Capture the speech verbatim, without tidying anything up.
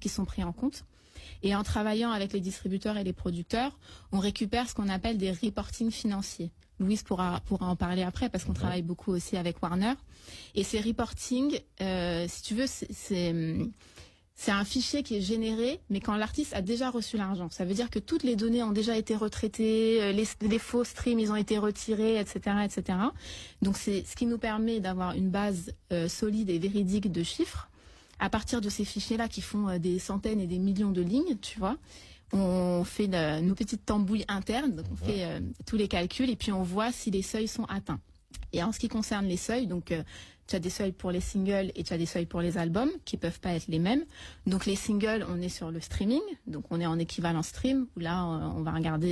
qui sont pris en compte. Et en travaillant avec les distributeurs et les producteurs, on récupère ce qu'on appelle des reportings financiers. Louise pourra, pourra en parler après parce qu'on travaille beaucoup aussi avec Warner. Et ces reportings, euh, si tu veux, c'est, c'est, c'est un fichier qui est généré, mais quand l'artiste a déjà reçu l'argent. Ça veut dire que toutes les données ont déjà été retraitées, les, les faux streams, ils ont été retirés, et cetera, et cetera. Donc c'est ce qui nous permet d'avoir une base euh, solide et véridique de chiffres. À partir de ces fichiers-là qui font euh, des centaines et des millions de lignes, tu vois, on fait de, nos petites tambouilles internes, donc on fait euh, tous les calculs et puis on voit si les seuils sont atteints. Et en ce qui concerne les seuils, donc euh, tu as des seuils pour les singles et tu as des seuils pour les albums qui peuvent pas être les mêmes. Donc les singles, on est sur le streaming, donc on est en équivalent stream où là on va regarder